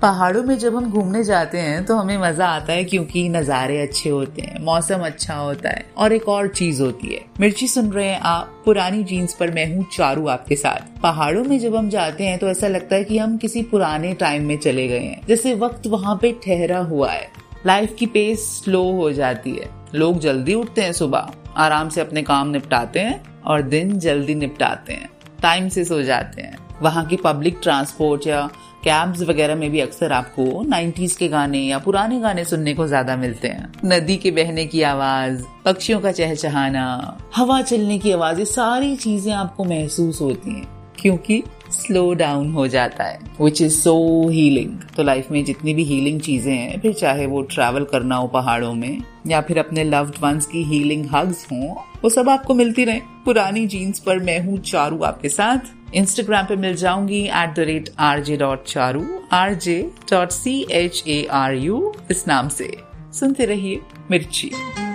पहाड़ों में जब हम घूमने जाते हैं तो हमें मजा आता है क्योंकि नज़ारे अच्छे होते हैं, मौसम अच्छा होता है। और एक और चीज होती है, मिर्ची सुन रहे हैं आप, पुरानी जीन्स पर मैं हूँ चारू आपके साथ। पहाड़ों में जब हम जाते हैं तो ऐसा लगता है कि हम किसी पुराने टाइम में चले गए हैं, जैसे वक्त वहाँ पे ठहरा हुआ है। लाइफ की पेस स्लो हो जाती है, लोग जल्दी उठते हैं, सुबह आराम से अपने काम निपटाते हैं और दिन जल्दी निपटाते हैं, टाइम से सो जाते हैं। वहाँ की पब्लिक ट्रांसपोर्ट या कैब्स वगैरह में भी अक्सर आपको 90s के गाने या पुराने गाने सुनने को ज्यादा मिलते हैं। नदी के बहने की आवाज, पक्षियों का चहचहाना, हवा चलने की आवाज, ये सारी चीजें आपको महसूस होती हैं क्योंकि स्लो डाउन हो जाता है, विच इज सो हीलिंग। तो लाइफ में जितनी भी हीलिंग चीजें हैं, फिर चाहे वो ट्रैवल करना हो पहाड़ों में या फिर अपने लव्ड वंस की हीलिंग हग्स हों, वो सब आपको मिलती रहे। पुरानी जीन्स पर मैं हूँ चारू आपके साथ। इंस्टाग्राम पे मिल जाऊंगी @rj.charu, rj.charu इस नाम से। सुनते रहिए मिर्ची।